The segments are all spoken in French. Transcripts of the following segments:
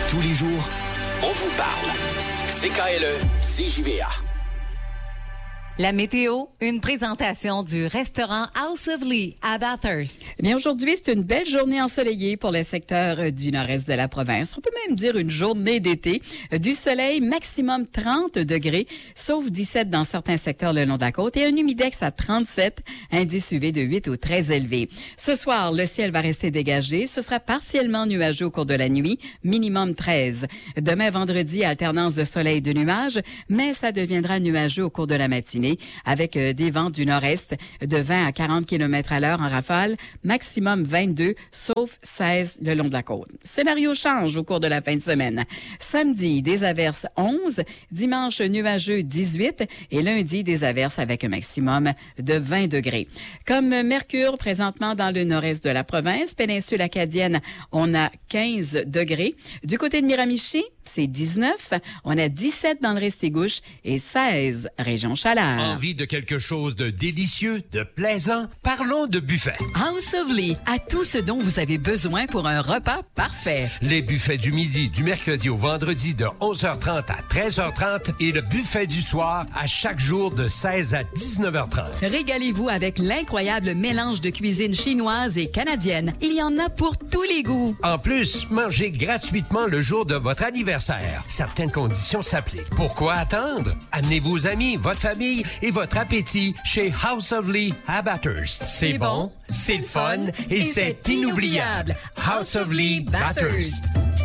Tous les jours, on vous parle. CKLE, CJVA. La météo, une présentation du restaurant House of Lee à Bathurst. Eh bien, aujourd'hui, c'est une belle journée ensoleillée pour le secteur du nord-est de la province. On peut même dire une journée d'été. Du soleil, maximum 30 degrés, sauf 17 dans certains secteurs le long de la côte et un humidex à 37, indice UV de 8 ou très élevé. Ce soir, le ciel va rester dégagé. Ce sera partiellement nuageux au cours de la nuit, minimum 13. Demain, vendredi, alternance de soleil et de nuages, mais ça deviendra nuageux au cours de la matinée, avec des vents du nord-est de 20 à 40 km à l'heure en rafale, maximum 22, sauf 16 le long de la côte. Scénario change au cours de la fin de semaine. Samedi, des averses 11, dimanche nuageux 18 et lundi, des averses avec un maximum de 20 degrés. Comme Mercure, présentement dans le nord-est de la province, péninsule acadienne, on a 15 degrés. Du côté de Miramichi, c'est 19. On a 17 dans le Restigouche et 16 région Chaleur. Envie de quelque chose de délicieux, de plaisant? Parlons de buffet. House of Lee a tout ce dont vous avez besoin pour un repas parfait. Les buffets du midi, du mercredi au vendredi de 11h30 à 13h30 et le buffet du soir à chaque jour de 16 à 19h30. Régalez-vous avec l'incroyable mélange de cuisine chinoise et canadienne. Il y en a pour tous les goûts. En plus, mangez gratuitement le jour de votre anniversaire. Certaines conditions s'appliquent. Pourquoi attendre? Amenez vos amis, votre famille et votre appétit chez House of Lee à Bathurst. C'est bon, c'est le fun et c'est inoubliable. House of Lee, Bathurst.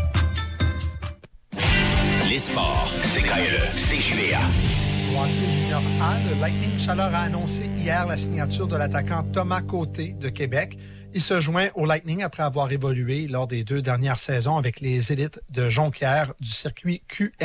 Les sports, CKLE, CJVA. Au hockey junior A, le Lightning Chaleur a annoncé hier la signature de l'attaquant Thomas Côté de Québec. Il se joint au Lightning après avoir évolué lors des 2 dernières saisons avec les élites de Jonquière du circuit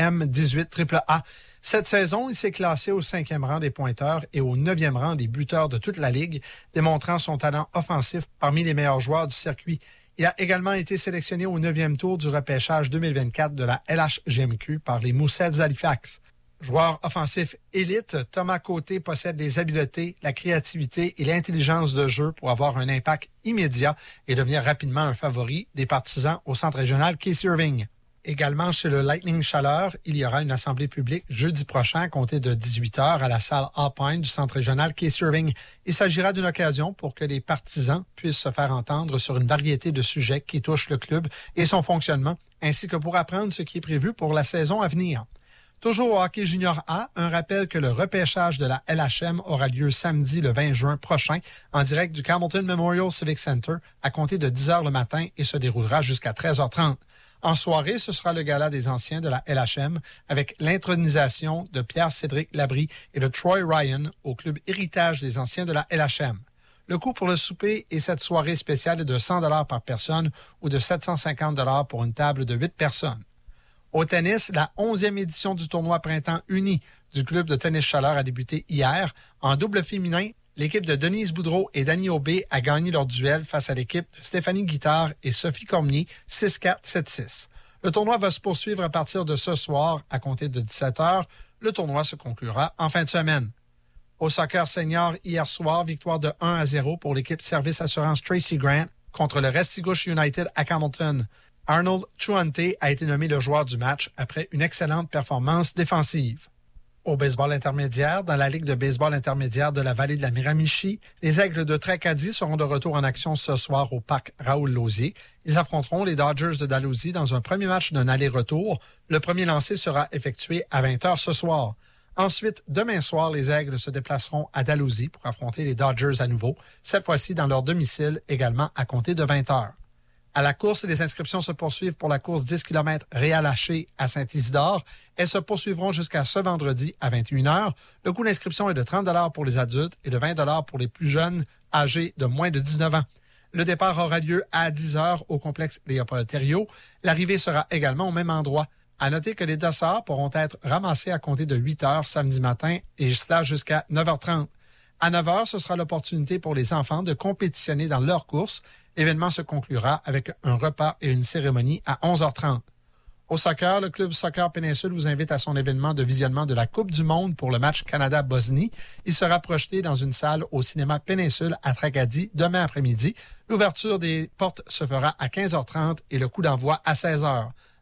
QM18 AAA. Cette saison, il s'est classé au 5e rang des pointeurs et au 9e rang des buteurs de toute la Ligue, démontrant son talent offensif parmi les meilleurs joueurs du circuit. Il a également été sélectionné au 9e tour du repêchage 2024 de la LHGMQ par les Mooseheads d'Halifax. Joueur offensif élite, Thomas Côté possède les habiletés, la créativité et l'intelligence de jeu pour avoir un impact immédiat et devenir rapidement un favori des partisans au centre régional Casey Irving. Également chez le Lightning Chaleur, il y aura une assemblée publique jeudi prochain à compter de 18h à la salle Alpine du centre régional Casey Irving. Il s'agira d'une occasion pour que les partisans puissent se faire entendre sur une variété de sujets qui touchent le club et son fonctionnement, ainsi que pour apprendre ce qui est prévu pour la saison à venir. Toujours au hockey junior A, un rappel que le repêchage de la LHM aura lieu samedi le 20 juin prochain en direct du Campbellton Memorial Civic Center à compter de 10h le matin et se déroulera jusqu'à 13h30. En soirée, ce sera le gala des anciens de la LHM avec l'intronisation de Pierre-Cédric Labrie et de Troy Ryan au club Héritage des anciens de la LHM. Le coût pour le souper et cette soirée spéciale est de 100 $ par personne ou de 750 $ pour une table de 8 personnes. Au tennis, la 11e édition du tournoi Printemps uni du club de tennis Chaleur a débuté hier. En double féminin, l'équipe de Denise Boudreau et Dani Aubé a gagné leur duel face à l'équipe de Stéphanie Guittard et Sophie Cormier, 6-4, 7-6. Le tournoi va se poursuivre à partir de ce soir, à compter de 17h. Le tournoi se conclura en fin de semaine. Au soccer senior, hier soir, victoire de 1-0 pour l'équipe Service Assurance Tracy Grant contre le Restigouche United à Campbellton. Arnold Chuante a été nommé le joueur du match après une excellente performance défensive. Au baseball intermédiaire, dans la Ligue de baseball intermédiaire de la vallée de la Miramichi, les Aigles de Tracadie seront de retour en action ce soir au parc Raoul-Lausier. Ils affronteront les Dodgers de Dalhousie dans un premier match d'un aller-retour. Le premier lancé sera effectué à 20h ce soir. Ensuite, demain soir, les Aigles se déplaceront à Dalhousie pour affronter les Dodgers à nouveau, cette fois-ci dans leur domicile, également à compter de 20h. À la course, les inscriptions se poursuivent pour la course 10 km Réal-Haché à Saint-Isidore. Elles se poursuivront jusqu'à ce vendredi à 21h. Le coût d'inscription est de 30 $ pour les adultes et de 20 $ pour les plus jeunes âgés de moins de 19 ans. Le départ aura lieu à 10h au complexe Léopold-Thériault. L'arrivée sera également au même endroit. À noter que les dossards pourront être ramassés à compter de 8h samedi matin et cela jusqu'à 9h30. À 9h, ce sera l'opportunité pour les enfants de compétitionner dans leur course. L'événement se conclura avec un repas et une cérémonie à 11h30. Au soccer, le club Soccer Péninsule vous invite à son événement de visionnement de la Coupe du monde pour le match Canada-Bosnie. Il sera projeté dans une salle au cinéma Péninsule à Tracadie demain après-midi. L'ouverture des portes se fera à 15h30 et le coup d'envoi à 16h.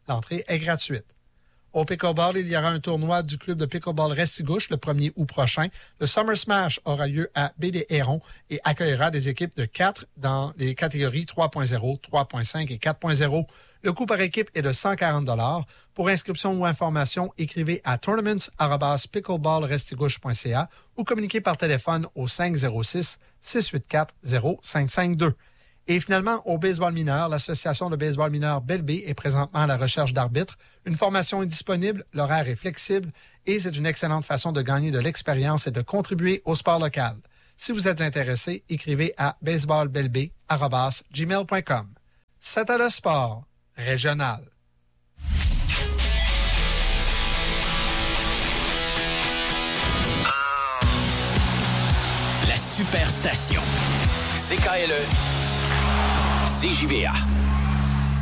L'entrée est gratuite. Au pickleball, il y aura un tournoi du club de pickleball Restigouche le 1er août prochain. Le Summer Smash aura lieu à Baie-des-Hérons et accueillera des équipes de 4 dans les catégories 3.0, 3.5 et 4.0. Le coût par équipe est de 140 $. Pour inscription ou information, écrivez à tournaments@pickleballrestigouche.ca ou communiquez par téléphone au 506-684-0552. Et finalement, au baseball mineur, l'Association de baseball mineur Belle-Baie est présentement à la recherche d'arbitres. Une formation est disponible, l'horaire est flexible et c'est une excellente façon de gagner de l'expérience et de contribuer au sport local. Si vous êtes intéressé, écrivez à baseballbelleby@gmail.com. C'est à le sport régional. La superstation. CKLE. CJVA.